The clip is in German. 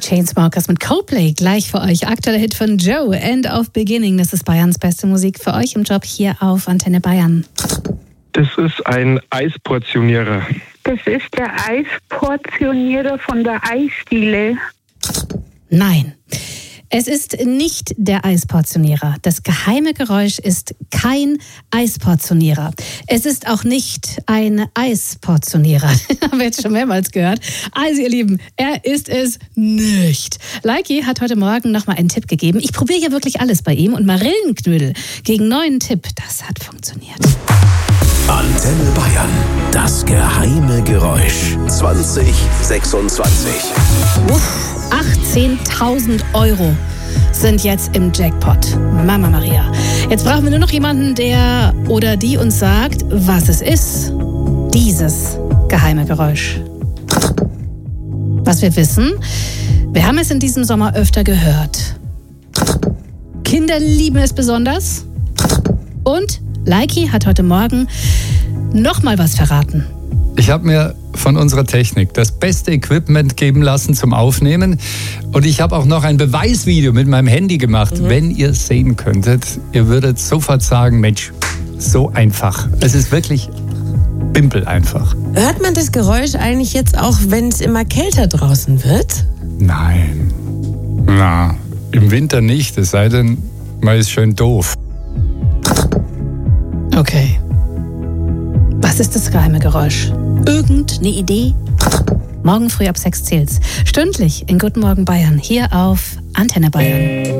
Chainsmokers mit Coldplay gleich für euch. Aktueller Hit von Joe, End of Beginning. Das ist Bayerns beste Musik für euch im Job hier auf Antenne Bayern. Das ist ein Eisportionierer. Das ist der Eisportionierer von der Eisdiele. Nein, es ist nicht der Eisportionierer. Das geheime Geräusch ist kein Eisportionierer. Es ist auch nicht ein Eisportionierer. Haben wir jetzt schon mehrmals gehört. Also ihr Lieben, er ist es nicht. Leiki hat heute Morgen nochmal einen Tipp gegeben. Ich probiere ja wirklich alles bei ihm und Marillenknödel gegen neuen Tipp, das hat funktioniert. Antenne Bayern, das geheime Geräusch 2026. 18.000 € sind jetzt im Jackpot. Mama Maria. Jetzt brauchen wir nur noch jemanden, der oder die uns sagt, was es ist. Dieses geheime Geräusch. Was wir wissen, wir haben es in diesem Sommer öfter gehört. Kinder lieben es besonders. Und Leiki hat heute Morgen nochmal was verraten. Ich habe mir von unserer Technik das beste Equipment geben lassen zum Aufnehmen. Und ich habe auch noch ein Beweisvideo mit meinem Handy gemacht. Wenn ihr es sehen könntet, ihr würdet sofort sagen, Mensch, so einfach. Es ist wirklich bimpel einfach. Hört man das Geräusch eigentlich jetzt auch, wenn es immer kälter draußen wird? Nein. Na, im Winter nicht, es sei denn, man ist schön doof. Okay. Was ist das geheime Geräusch? Irgendeine Idee? Morgen früh ab 6 zählt's. Stündlich in Guten Morgen Bayern, hier auf Antenne Bayern.